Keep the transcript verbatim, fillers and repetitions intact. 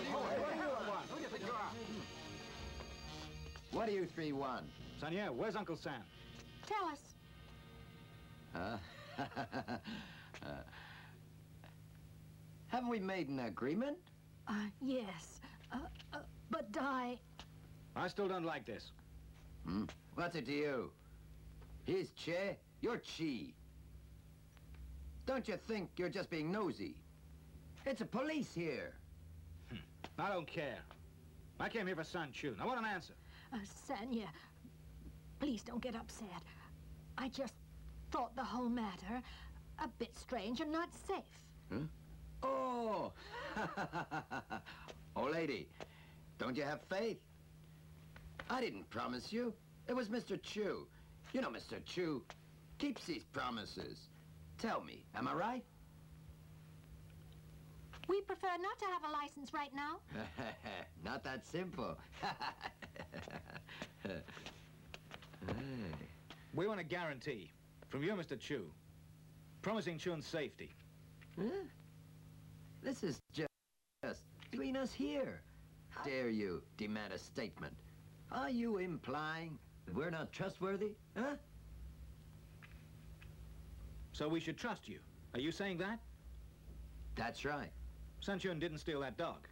Who do you think you are? What do you three want? Sanya, where's Uncle Sam? Tell us. Huh? uh, haven't we made an agreement? Uh, yes. Uh, uh, but Di... I still don't like this. Hmm? What's it to you? He's Che, you're Chi. Don't you think you're just being nosy? It's a police here. Hmm. I don't care. I came here for San Chun. I want an answer. Uh, Sanya, please don't get upset. I just thought the whole matter a bit strange and not safe. Huh? Oh! Oh, lady, don't you have faith? I didn't promise you. It was Mister Chu. You know Mister Chu keeps these promises. Tell me, am I right? We prefer not to have a license right now. Not that simple. We want a guarantee from you, Mister Chu, promising Chun's safety. Huh? This is just between us here. How dare you demand a statement? Are you implying that we're not trustworthy, huh? So we should trust you. Are you saying that? That's right. San Chun didn't steal that dog.